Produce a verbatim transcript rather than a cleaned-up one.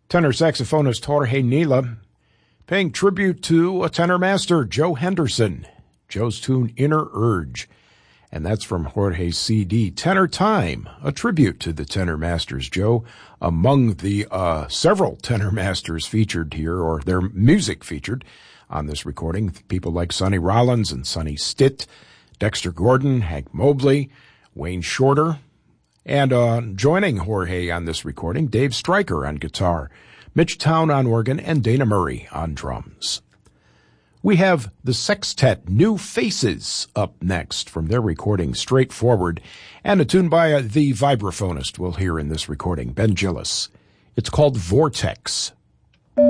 Tenor saxophonist Jorge Nila paying tribute to a tenor master, Joe Henderson. Joe's tune, Inner Urge. And that's from Jorge's C D, Tenor Time, a tribute to the tenor masters, Joe. Among the uh, several tenor masters featured here, or their music featured on this recording, people like Sonny Rollins and Sonny Stitt, Dexter Gordon, Hank Mobley, Wayne Shorter, and uh, joining Jorge on this recording, Dave Stryker on guitar, Mitch Town on organ, and Dana Murray on drums. We have the sextet New Faces up next from their recording Straightforward, and a tune by uh, the vibraphonist we'll hear in this recording, Ben Gillis. It's called Vortex.